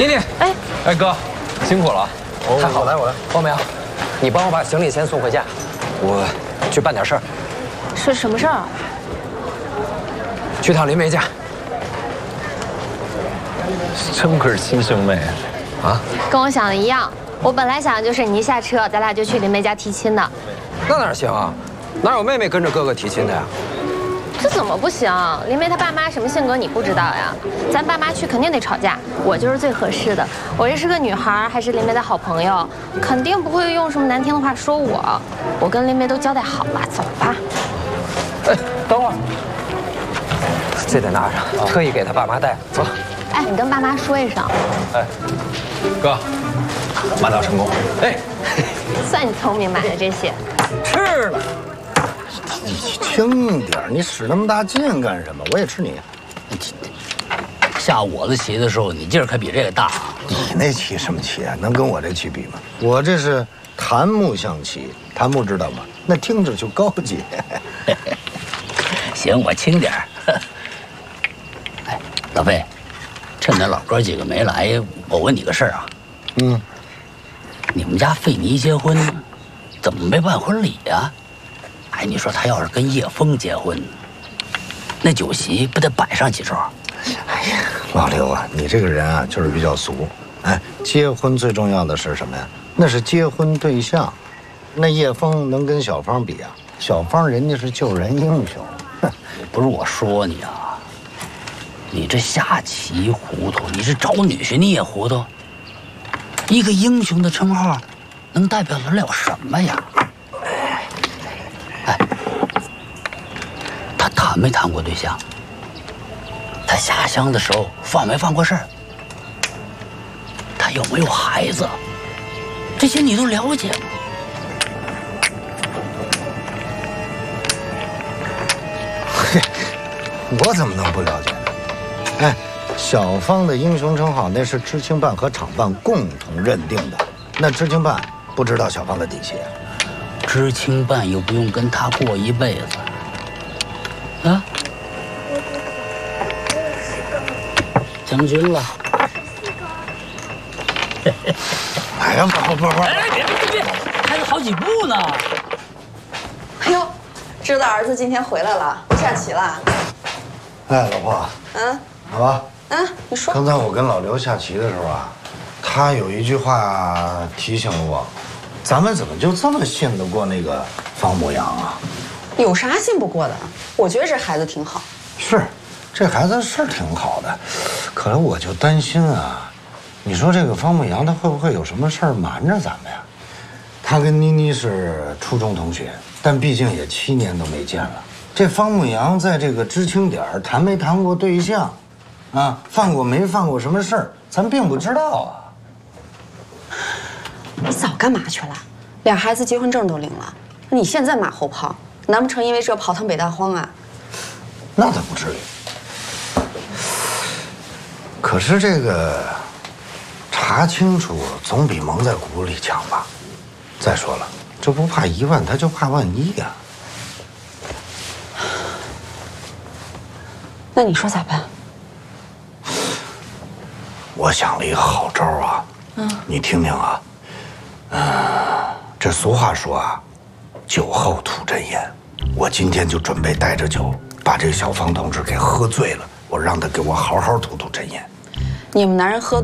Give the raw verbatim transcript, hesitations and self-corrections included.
妮妮， 哎， 哎哥，辛苦了。 太好了，我来。 报苗，你帮我把行李先送回家，我去办点事儿。 是什么事儿啊？ 去趟林梅家。 真个是亲兄妹啊！ 跟我想的一样，我本来想的就是你一下车，咱俩就去林梅家提亲的。 那哪行啊？哪有妹妹跟着哥哥提亲的呀？ 这怎么不行？林梅她爸妈什么性格你不知道呀？咱爸妈去肯定得吵架，我就是最合适的。我这是个女孩，还是林梅的好朋友，肯定不会用什么难听的话说我。我跟林梅都交代好了，走吧。 哎，等会儿，这得拿上，特意给他爸妈带。走。 哎，你跟爸妈说一声。 哎，哥，马到成功。哎， 算你聪明买的这些。 吃了。 你轻点，你使那么大劲干什么？我也吃你。 下我的棋的时候，你劲儿可比这个大啊！ 你那棋什么棋啊？能跟我这棋比吗？我这是檀木象棋，檀木知道吗？那听着就高级。 行，我轻点儿。哎，老费，趁咱老哥几个没来，我问你个事儿啊。 嗯， 你们家费妮结婚，怎么没办婚礼呀？哎，你说他要是跟叶枫结婚，那酒席不得摆上几桌？ 哎呀，老刘啊，你这个人啊，就是比较俗。哎，结婚最重要的是什么呀？那是结婚对象。那叶枫能跟小芳比啊？小芳人家是救人英雄。哼， 不是我说你啊，你这下棋糊涂，你是找女婿你也糊涂。一个英雄的称号，能代表得了什么呀？哎，他谈没谈过对象？他下乡的时候犯没犯过事儿？他有没有孩子？这些你都了解吗？ 嘿，我怎么能不了解呢？哎，小芳的英雄称号那是知青办和厂办共同认定的，那知青办不知道小芳的底细啊。 知青办又不用跟他过一辈子，啊？将军了。 哎呀，不不不！ 哎，别别别别，还有好几步呢。 哎呦，知道儿子今天回来了，下棋了。 哎，老婆， 嗯， 好吧。 嗯，你说。 刚才我跟老刘下棋的时候啊，他有一句话提醒了我。咱们怎么就这么信得过那个方牧阳啊？ 有啥信不过的？我觉得这孩子挺好。 是，这孩子是挺好的，可是我就担心啊，你说这个方牧阳他会不会有什么事儿瞒着咱们呀？他跟妮妮是初中同学，但毕竟也七年都没见了。这方牧阳在这个知青点儿谈没谈过对象，啊，犯过没犯过什么事儿，咱并不知道啊。 你早干嘛去了？俩孩子结婚证都领了，你现在马后炮，难不成因为这跑趟北大荒啊？ 那倒不至于。可是这个查清楚总比蒙在鼓里强吧？再说了，这不怕一万，他就怕万一呀。 那你说咋办？ 我想了一个好招啊，嗯，你听听啊。嗯，这俗话说啊，酒后吐真言。我今天就准备带着酒，把这个小方同志给喝醉了，我让他给我好好吐吐真言。 你们男人喝